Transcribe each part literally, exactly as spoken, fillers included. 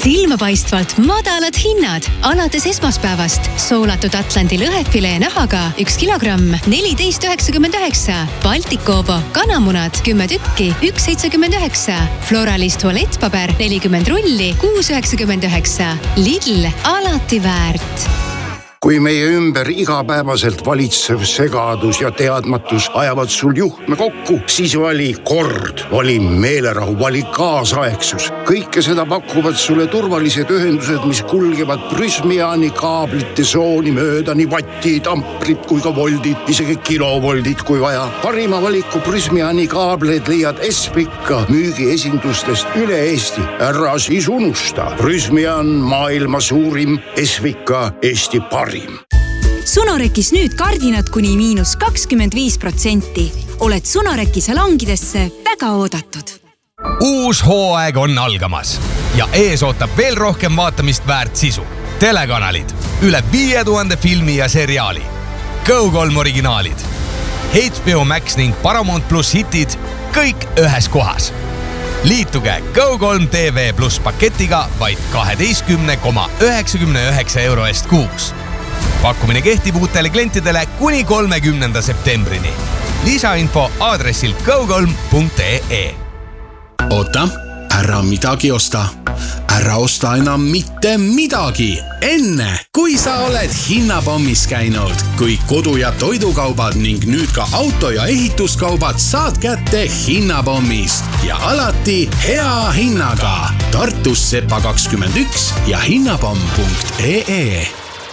silmapaistvalt madalad hinnad. Alates esmaspäevast soolatud Atlandi lõhefilee nahaga üks kilogramm neliteist üheksakümmend üheksa. Baltikovo kanamunad kümme tükki üks seitsekümmend üheksa. Floralis tualettpaber nelikümmend rulli kuus üheksakümmend üheksa. Lidl, alati väärt. Kui meie ümber igapäevaselt valitsev segadus ja teadmatus ajavad sul juhtme kokku, siis vali kord, vali meelerahu, vali kaasaegsus. Kõike seda pakuvad sulle turvalised ühendused, mis kulgevad Prysmiani kaablite sooni mööda, nii vattid, amprid kui ka voldid, isegi kilovoldid kui vaja. Parima valiku Prysmiani kaableid leiad Espika müügiesindustest üle Eesti. Ära siis unusta. Prysmian maailma suurim, Espika Eesti parim. Sunorekis nüüd kardinad kuni miinus kakskümmend viis protsenti. Oled Sunoreki salongidesse väga oodatud. Uus hooaeg on algamas ja ees ootab veel rohkem vaatamist väärt sisu. Telekanalid, üle viie tuhande filmi ja seriaali, Go kolm originaalid, H B O Max ning Paramount Plus hitid, kõik ühes kohas. Liituge Go kolm T V Plus paketiga vaid kaheteistkümne koma üheksakümne üheksa euro eest kuus. Pakkumine kehtib uutele klientidele kuni kolmekümnenda septembrini. Lisainfo aadressil go kolm punkt e e. Oota, ära midagi osta. Ära osta enam mitte midagi. Enne, kui sa oled hinnapommis käinud, kui kodu- ja toidukaubad ning nüüd ka auto- ja ehituskaubad saad kätte hinnapommist ja alati hea hinnaga. Tartus Sepa kakskümmend üks ja hinnapomm punkt e e.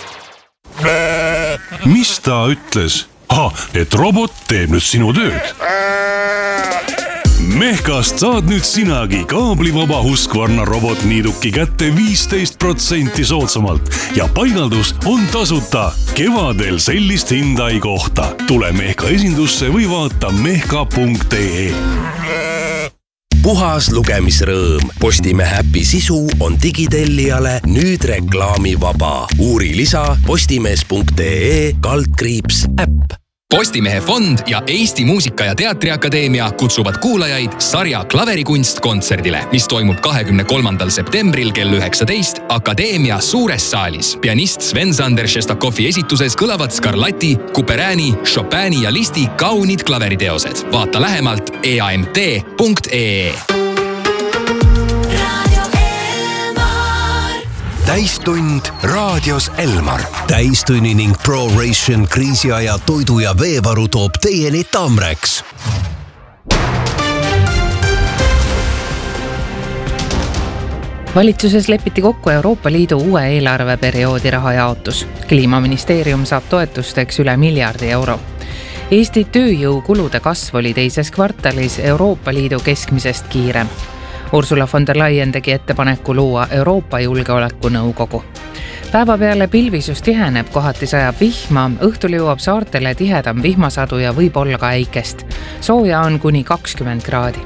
Mis ta ütles? Ah, et robot teeb nüüd sinu tööd. Mehkast saad nüüd sinagi kaablivaba Husqvarna robotniiduki kätte viisteist protsenti soodsamalt ja paigaldus on tasuta. Kevadel sellist hinda ei kohta. Tule Mehka esindusse või vaata mehka punkt e e. Puhas lugemisrõõm. Postimehe äpi sisu on digitellijale nüüd reklaamivaba. Uuri lisa postimees punkt e e kaldkriips äpp. Postimehe fond ja Eesti Muusika- ja Teatriakadeemia kutsuvad kuulajaid sarja Klaverikunst kontserdile, mis toimub kahekümne kolmandal septembril kell üheksateist Akadeemia suures saalis. Pianist Sven-Sander Šestakovi esituses kõlavad Scarlatti, Couperini, Chopini ja Listi kaunid klaveriteosed. Vaata lähemalt e a m t punkt e e. Täistund raadios Elmar. Täistunni ning ProRation kriisiaja toidu ja veevaru toob teieni Tamrex. Valitsuses lepiti kokku Euroopa Liidu uue eelarveperioodi rahajaotus. Kliimaministeerium saab toetusteks üle miljardi euro. Eesti tööjõukulude kasv oli teises kvartalis Euroopa Liidu keskmisest kiirem. Ursula von der Leyen tegi ettepaneku luua Euroopa Julgeoleku Nõukogu. Päeva peale pilvisus tiheneb, kohati sajab vihma, õhtul jõuab saartele tihedam vihmasadu ja võib olla ka äikest. Sooja on kuni kakskümmend kraadi.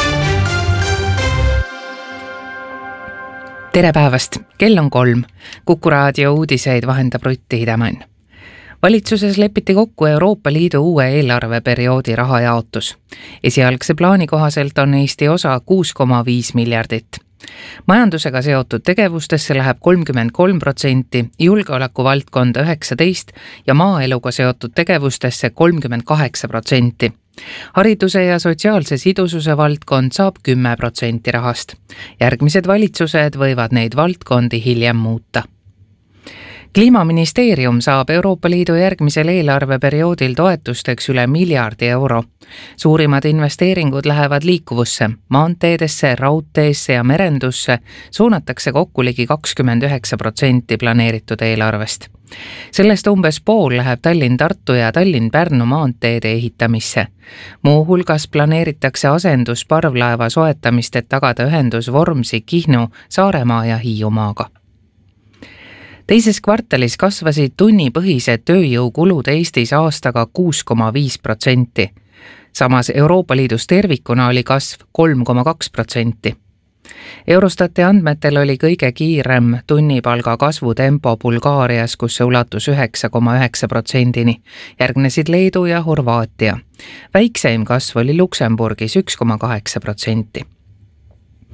Tere päevast, kell on kolm. Kuku raadio uudiseid vahendab Rutti Hidemann. Valitsuses lepiti kokku Euroopa Liidu uue eelarveperioodi rahajaotus. Esialgse plaani kohaselt on Eesti osa kuus koma viis miljardit. Majandusega seotud tegevustesse läheb kolmkümmend kolm protsenti, julgeoleku valdkonda üheksateist ja maaeluga seotud tegevustesse kolmkümmend kaheksa protsenti. Hariduse ja sotsiaalse sidususe valdkond saab kümme protsenti rahast. Järgmised valitsused võivad neid valdkondi hiljem muuta. Kliimaministeerium saab Euroopa Liidu järgmisel eelarveperioodil toetusteks üle miljardi euro. Suurimad investeeringud lähevad liikuvusse, maanteedesse, raudteesse ja merendusse suunatakse kokku ligi kakskümmend üheksa protsenti planeeritud eelarvest. Sellest umbes pool läheb Tallinn-Tartu ja Tallinn-Pärnu maanteede ehitamisse. Muu hulgas planeeritakse asendus parvlaeva soetamist, et tagada ühendus Vormsi, Kihnu, Saaremaa ja Hiiumaaga. Teises kvartalis kasvasid tunnipõhised tööjõukulud Eestis aastaga kuus koma viis protsenti. Samas Euroopa Liidus tervikuna oli kasv kolm koma kaks protsenti. Eurostati andmetel oli kõige kiirem tunnipalga kasvutempo Bulgaarias, kus see ulatus üheksa koma üheksa protsendini. Järgnesid Leedu ja Horvaatia. Väikseim kasv oli Luksemburgis üks koma kaheksa protsenti.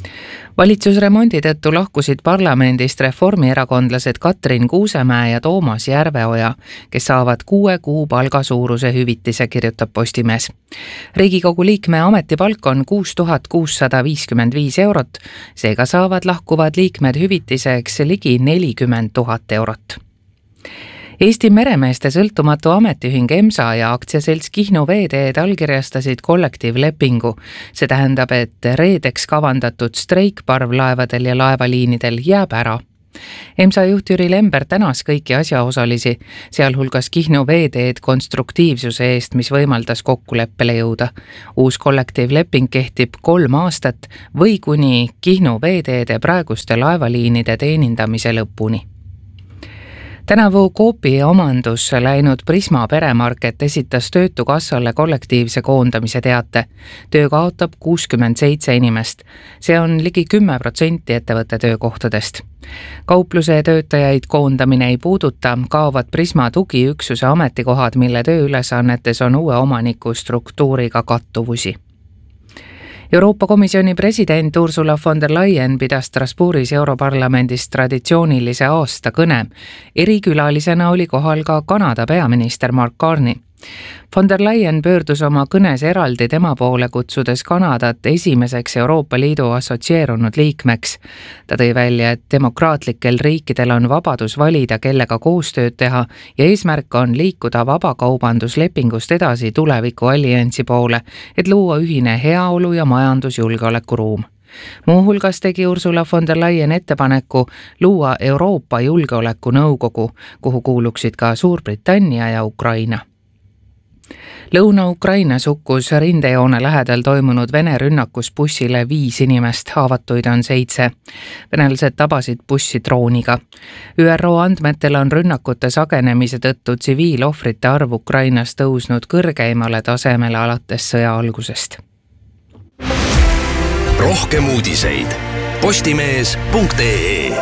Valitsusremondi tõttu lahkusid parlamendist reformierakondlased Katrin Kuusemäe ja Toomas Järveoja, kes saavad kuue kuu palga suuruse hüvitise, kirjutab Postimees. Riigikogu liikme ametipalk on kuus tuhat kuussada viiskümmend viis eurot, seega saavad lahkuvad liikmed hüvitiseks ligi nelikümmend tuhat eurot. Eesti meremeeste sõltumatu ametiühing EMSA ja aktsiaselts Kihnu Veeteed allkirjastasid kollektiivlepingu. See tähendab, et reedeks kavandatud streik parvlaevadel ja laevaliinidel jääb ära. EMSA juht Jüri Lember tänas kõiki asjaosalisi, sealhulgas Kihnu Veeteed konstruktiivsuse eest, mis võimaldas kokkuleppele jõuda. Uus kollektiivleping kehtib kolm aastat või kuni Kihnu Veeteede praeguste laevaliinide teenindamise lõpuni. Tänavu Coopi omandusse läinud Prisma peremarket esitas Töötukassale kollektiivse koondamise teate. Töö kaotab kuuskümmend seitse inimest. See on ligi kümme protsenti ettevõtte töökohtadest. Kaupluse töötajaid koondamine ei puuduta, kaovad Prisma tugiüksuse ametikohad, mille tööülesannetes on uue omaniku struktuuriga kattuvusi. Euroopa Komisjoni president Ursula von der Leyen pidas Strasbourgis Europarlamendis traditsioonilise aasta kõne. Erikülalisena oli kohal ka Kanada peaminister Mark Carney. Von der Leyen pöördus oma kõnes eraldi tema poole, kutsudes Kanadat esimeseks Euroopa Liidu assotsieerunud liikmeks. Ta tõi välja, et demokraatlikel riikidel on vabadus valida, kellega koostööd teha ja eesmärk on liikuda vabakaubanduslepingust edasi tuleviku alliansi poole, et luua ühine heaolu ja majandusjulgeolekuruum. Muuhulgas tegi Ursula von der Leyen ettepaneku luua Euroopa Julgeolekunõukogu, kuhu kuuluksid ka Suurbritannia ja Ukraina. Lõuna-Ukrainas hukkus rindejoone lähedal toimunud Vene rünnakus bussile viis inimest, haavatuid on seitse. Venelased tabasid bussi drooniga. Ü R O andmetel on rünnakute sagenemise tõttu tsiviilohvrite arv Ukrainas tõusnud kõrgeimale tasemele alates sõja algusest. Rohkem uudiseid postimees punkt ee.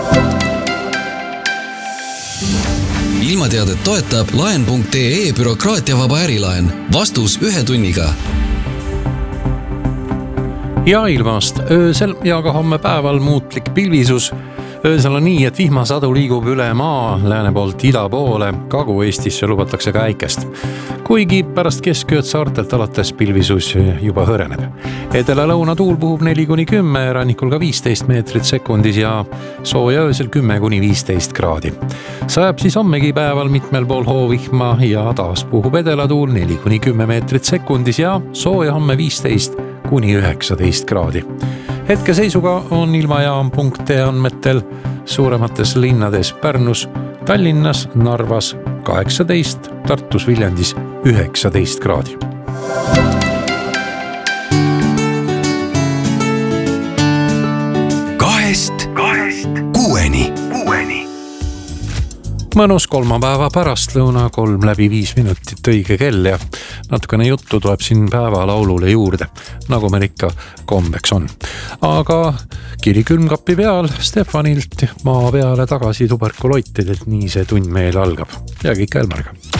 Ilmateadet toetab laen punkt ee bürokraatiavaba ärilaen. Vastus ühe tunniga. Ja ilmast öösel ja ka homme päeval muutlik pilvisus. Öösel on nii, et vihmasadu liigub üle maa, lääne poolt ida poole, Kagu-Eestisse lubatakse ka äikest. Kuigi pärast keskööd saartelt alates pilvisus juba hõreneb. Edela lõuna tuul puhub neli kuni kümme, rannikul ka viisteist meetrit sekundis ja sooja öösel kümme kuni viisteist kraadi. Sajab siis hommegi päeval mitmel pool hoovihma ja taas puhub edela tuul neli kuni kümme meetrit sekundis ja sooja homme viisteist kuni üheksateist kraadi. Hetke seisuga on ilmajaam punkt ee andmetel suuremates linnades Pärnus, Tallinnas, Narvas kaheksateist, Tartus, Viljandis üheksateist kraadi. Kahest, kahest, kuueni, kuueni. Mõnus kolmapäeva pärastlõuna, kolm läbi viis minutit õige kell ja natukene juttu tuleb siin päevalaulule juurde, nagu meil ikka kombeks on. Aga kiri külmkapi peal Stefanilt maa peale tagasi tuberkuloitidelt, nii see tund meil algab. Ja kõik Elmariga.